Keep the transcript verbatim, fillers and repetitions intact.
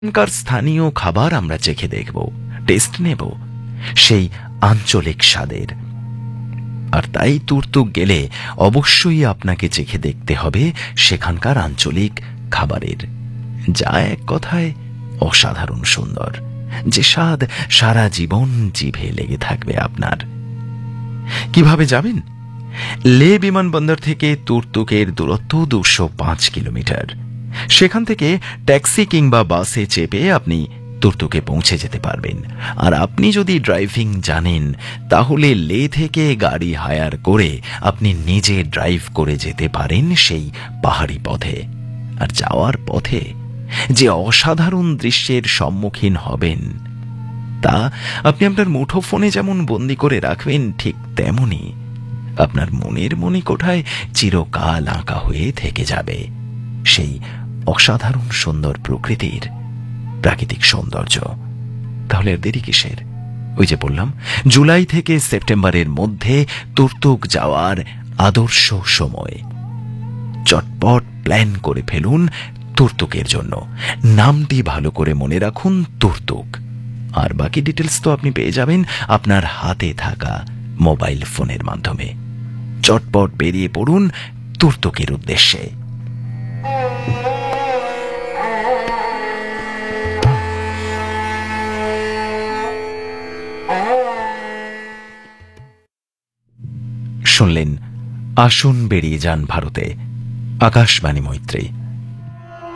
এখানকার স্থানীয় খাবার আমরা চেখে দেখব, টেস্ট নেব সেই আঞ্চলিক স্বাদের। আর তাই তুর্তুক গেলে অবশ্যই আপনাকে চেখে দেখতে হবে সেখানকার আঞ্চলিক খাবারের, যা এক কথায় অসাধারণ সুন্দর, যে স্বাদ সারা জীবন জিভে লেগে থাকবে আপনার। কিভাবে যাবেন? লে বিমানবন্দর থেকে তুর্তুকের দূরত্ব দুশো পাঁচ কিলোমিটার। সেখান থেকে ট্যাক্সি কিংবা বাসে চেপে আপনি তুর্তুকে পৌঁছে যেতে পারবেন। আর আপনি যদি ড্রাইভিং জানেন তাহলে লে থেকে গাড়ি হায়ার করে আপনি নিজে ড্রাইভ করে যেতে পারেন সেই পাহাড়ি পথে। আর যাওয়ার পথে যে অসাধারণ দৃশ্যের সম্মুখীন হবেন তা আপনি আপনার মুঠোফোনে যেমন বন্দি করে রাখবেন, ঠিক তেমনি আপনার মনের মণিকোঠায় চিরকাল আঁকা হয়ে থেকে যাবে সেই অসাধারণ সুন্দর প্রকৃতির প্রাকৃতিক সৌন্দর্য। তাহলে আর দেরি কিসের? ওই যে বললাম, জুলাই থেকে সেপ্টেম্বরের মধ্যে তুর্তুক যাওয়ার আদর্শ সময়। চটপট প্ল্যান করে ফেলুন তুর্তুকের জন্য। নামটি ভালো করে মনে রাখুন, তুর্তুক। আর বাকি ডিটেলস তো আপনি পেয়ে যাবেন আপনার হাতে থাকা মোবাইল ফোনের মাধ্যমে। চটপট বেরিয়ে পড়ুন তুর্তুকের উদ্দেশ্যে। শুনলেন আসুন বেরিয়ে যান ভারতে, আকাশবাণী মৈত্রী।